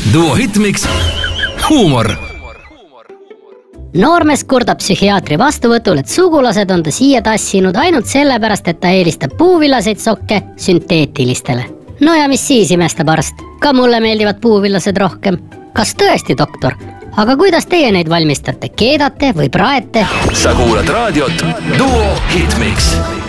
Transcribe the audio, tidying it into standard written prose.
Duo Hitmix, huumor. Noormees kurdab psühhiaatri vastuvõtul, et sugulased on ta siia tassinud ainult sellepärast, et ta eelistab puuvillaseid sokke sünteetilistele. No ja mis siis, imestab arst? Ka mulle meeldivad puuvillased rohkem. Kas tõesti, doktor? Aga kuidas teie neid valmistate? Keedate või praete? Sa kuulad raadiot Duo Hitmix.